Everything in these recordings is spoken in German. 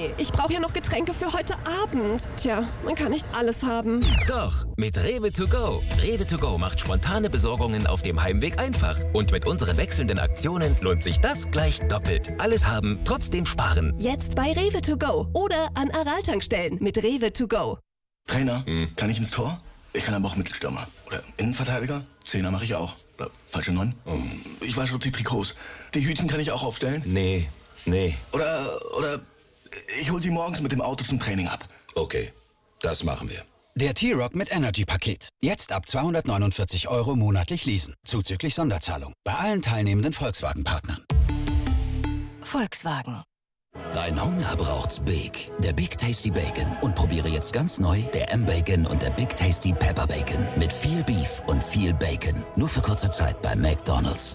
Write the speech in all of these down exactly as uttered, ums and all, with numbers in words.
Hey, ich brauche ja noch Getränke für heute Abend. Tja, man kann nicht alles haben. Doch, mit Rewe to go. Rewe to go macht spontane Besorgungen auf dem Heimweg einfach. Und mit unseren wechselnden Aktionen lohnt sich das gleich doppelt. Alles haben, trotzdem sparen. Jetzt bei Rewe to go oder an Aral-Tankstellen mit Rewe to go. Trainer, hm. kann ich ins Tor? Ich kann aber auch Mittelstürmer. Oder Innenverteidiger? Zehner mache ich auch. Oder falsche Neun? Oh. Ich wasche auch die Trikots. Die Hütchen kann ich auch aufstellen? Nee, nee. Oder, oder ich hol sie morgens mit dem Auto zum Training ab. Okay, das machen wir. Der T-Roc mit Energy-Paket. Jetzt ab zweihundertneunundvierzig Euro monatlich leasen. Zuzüglich Sonderzahlung. Bei allen teilnehmenden Volkswagen-Partnern. Volkswagen. Dein Hunger braucht's Big. Der Big Tasty Bacon. Und probiere jetzt ganz neu der M-Bacon und der Big Tasty Pepper Bacon. Mit viel Beef und viel Bacon. Nur für kurze Zeit bei McDonald's.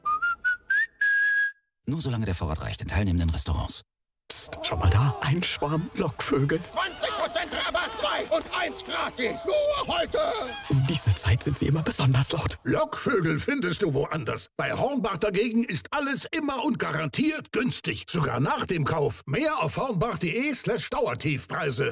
Nur solange der Vorrat reicht in teilnehmenden Restaurants. Psst, schau mal da. Ein Schwarm Lockvögel. zwanzig Prozent Rabatt, zwei und eins gratis. Nur heute. Um diese Zeit sind sie immer besonders laut. Lockvögel findest du woanders. Bei Hornbach dagegen ist alles immer und garantiert günstig. Sogar nach dem Kauf. Mehr auf hornbach.de slash Dauertiefpreise.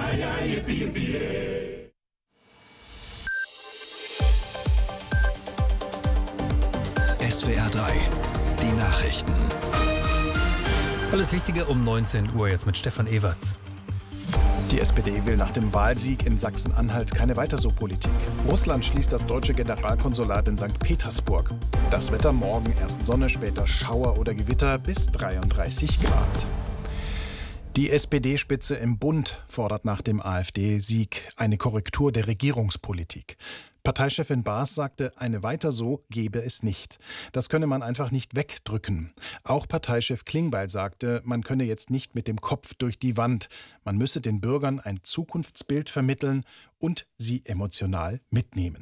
S W R drei. Die Nachrichten. Alles Wichtige um neunzehn Uhr jetzt mit Stefan Everts. Die S P D will nach dem Wahlsieg in Sachsen-Anhalt keine Weiter-so-Politik. Russland schließt das deutsche Generalkonsulat in Sankt Petersburg. Das Wetter morgen erst Sonne, später Schauer oder Gewitter bis dreiunddreißig Grad. Die S P D-Spitze im Bund fordert nach dem AfD-Sieg eine Korrektur der Regierungspolitik. Parteichefin Baas sagte, eine weiter so gebe es nicht. Das könne man einfach nicht wegdrücken. Auch Parteichef Klingbeil sagte, man könne jetzt nicht mit dem Kopf durch die Wand. Man müsse den Bürgern ein Zukunftsbild vermitteln und sie emotional mitnehmen.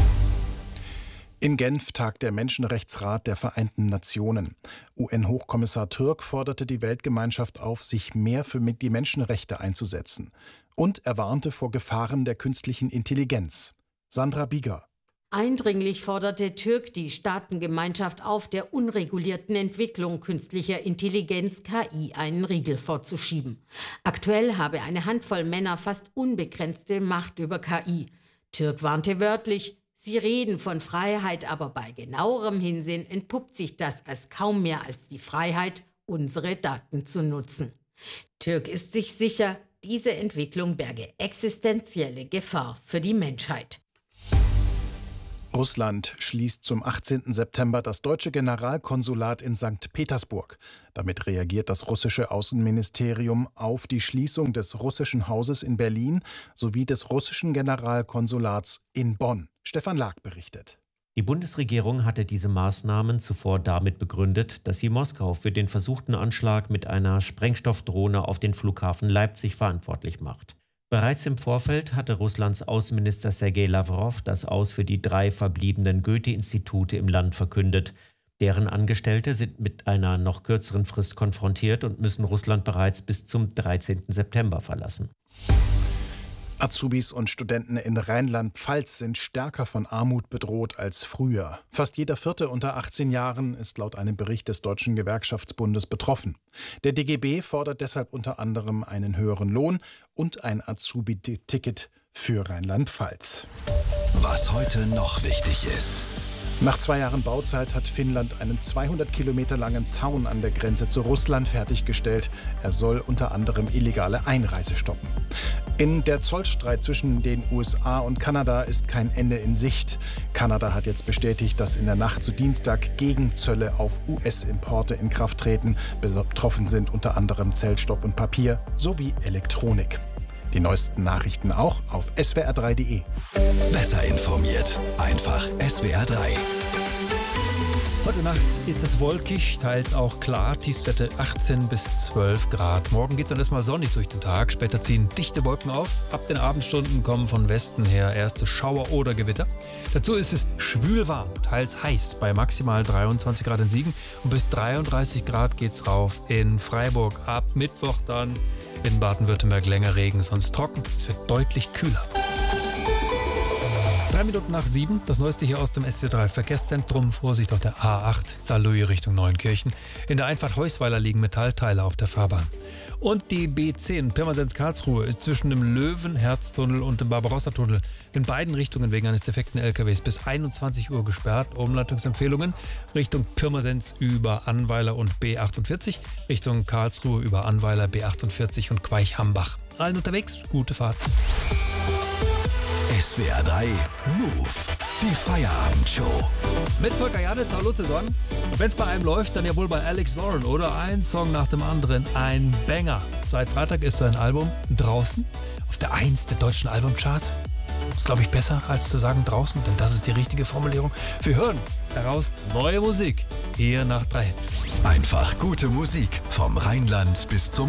In Genf tagt der Menschenrechtsrat der Vereinten Nationen. U N-Hochkommissar Türk forderte die Weltgemeinschaft auf, sich mehr für die Menschenrechte einzusetzen. Und er warnte vor Gefahren der künstlichen Intelligenz. Sandra Bieger. Eindringlich forderte Türk die Staatengemeinschaft auf, der unregulierten Entwicklung künstlicher Intelligenz K I einen Riegel vorzuschieben. Aktuell habe eine Handvoll Männer fast unbegrenzte Macht über K I. Türk warnte wörtlich, sie reden von Freiheit, aber bei genauerem Hinsehen entpuppt sich das als kaum mehr als die Freiheit, unsere Daten zu nutzen. Türk ist sich sicher, diese Entwicklung berge existenzielle Gefahr für die Menschheit. Russland schließt zum achtzehnten September das deutsche Generalkonsulat in Sankt Petersburg. Damit reagiert das russische Außenministerium auf die Schließung des russischen Hauses in Berlin sowie des russischen Generalkonsulats in Bonn. Stefan Lag berichtet. Die Bundesregierung hatte diese Maßnahmen zuvor damit begründet, dass sie Moskau für den versuchten Anschlag mit einer Sprengstoffdrohne auf den Flughafen Leipzig verantwortlich macht. Bereits im Vorfeld hatte Russlands Außenminister Sergei Lavrov das Aus für die drei verbliebenen Goethe-Institute im Land verkündet. Deren Angestellte sind mit einer noch kürzeren Frist konfrontiert und müssen Russland bereits bis zum dreizehnten September verlassen. Azubis und Studenten in Rheinland-Pfalz sind stärker von Armut bedroht als früher. Fast jeder Vierte unter achtzehn Jahren ist laut einem Bericht des Deutschen Gewerkschaftsbundes betroffen. Der D G B fordert deshalb unter anderem einen höheren Lohn und ein Azubi-Ticket für Rheinland-Pfalz. Was heute noch wichtig ist. Nach zwei Jahren Bauzeit hat Finnland einen zweihundert Kilometer langen Zaun an der Grenze zu Russland fertiggestellt. Er soll unter anderem illegale Einreise stoppen. In der Zollstreit zwischen den U S A und Kanada ist kein Ende in Sicht. Kanada hat jetzt bestätigt, dass in der Nacht zu Dienstag Gegenzölle auf U S-Importe in Kraft treten. Betroffen sind unter anderem Zellstoff und Papier sowie Elektronik. Die neuesten Nachrichten auch auf S W R drei punkt de. Besser informiert. Einfach S W R drei. Heute Nacht ist es wolkig, teils auch klar, Tiefstwerte achtzehn bis zwölf Grad. Morgen geht es dann erstmal sonnig durch den Tag, später ziehen dichte Wolken auf. Ab den Abendstunden kommen von Westen her erste Schauer oder Gewitter. Dazu ist es schwül warm, teils heiß, bei maximal dreiundzwanzig Grad in Siegen und bis dreiunddreißig Grad geht's rauf in Freiburg. Ab Mittwoch dann in Baden-Württemberg länger Regen, sonst trocken. Es wird deutlich kühler. Drei Minuten nach sieben, das Neueste hier aus dem S W drei Verkehrszentrum. Vorsicht auf der A acht, Saarlouis Richtung Neuenkirchen. In der Einfahrt Heusweiler liegen Metallteile auf der Fahrbahn. Und die B zehn, Pirmasens Karlsruhe, ist zwischen dem Löwenherztunnel und dem Barbarossa-Tunnel in beiden Richtungen wegen eines defekten L K Ws bis einundzwanzig Uhr gesperrt. Umleitungsempfehlungen Richtung Pirmasens über Annweiler und B achtundvierzig, Richtung Karlsruhe über Annweiler, B achtundvierzig und Queich-Hambach. Allen unterwegs, gute Fahrt. S W R drei Move, die Feierabendshow. Mit Volker Janitz, hallo zusammen. Und wenn es bei einem läuft, dann ja wohl bei Alex Warren, oder? Ein Song nach dem anderen, ein Banger. Seit Freitag ist sein Album draußen, auf der eins der deutschen Albumcharts. Ist, glaube ich, besser, als zu sagen draußen, denn das ist die richtige Formulierung. Wir hören heraus neue Musik, hier nach drei Hits. Einfach gute Musik, vom Rheinland bis zum